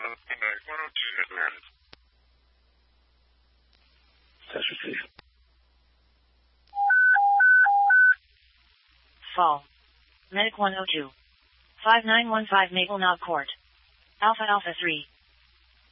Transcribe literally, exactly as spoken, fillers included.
one oh two Midland. Test received. Fall. Medic one oh two. five nine one five Maple Knob Court. Alpha Alpha three.